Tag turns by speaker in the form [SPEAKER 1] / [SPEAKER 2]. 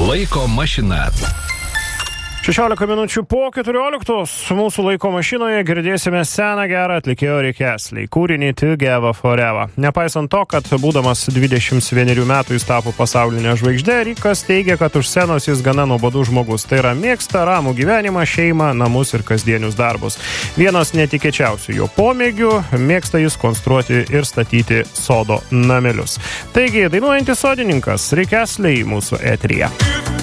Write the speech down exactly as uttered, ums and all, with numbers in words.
[SPEAKER 1] Laiko mašina.
[SPEAKER 2] šešiolika minučių po keturioliktos mūsų laiko mašinoje girdėsime seną gerą atlikėjo Rick Astley kūrinį Together Forever. Nepaisant to, kad būdamas dvidešimt vienerių metų jis tapo pasaulinė žvaigždė, Rickas teigia, kad už scenos jis gana nuobodus žmogus. Tai yra mėgsta ramų gyvenimą, šeimą, namus ir kasdienius darbus. Vienas netikėčiausių jo pomėgių – mėgsta jis konstruoti ir statyti sodo namelius. Taigi, dainuojantis sodininkas Rick Astley mūsų eteryje.